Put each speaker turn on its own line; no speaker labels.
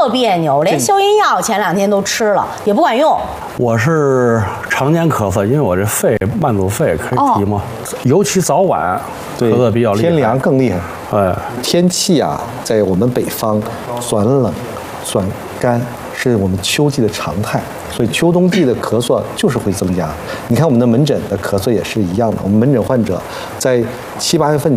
特别扭，连消音药前2天都吃了，也不管用。
我是常年咳嗽，因为我这慢阻肺可以提吗？尤其早晚咳嗽比较厉害，
天凉更厉害。
哎，
天气啊，在我们北方，酸冷、酸干是我们秋季的常态，所以秋冬季的咳嗽就是会增加。你看我们的门诊的咳嗽也是一样的，我们门诊患者在7、8月份